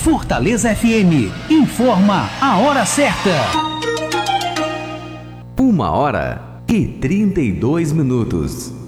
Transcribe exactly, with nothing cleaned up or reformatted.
Fortaleza F M informa a hora certa. Uma hora e trinta e dois minutos.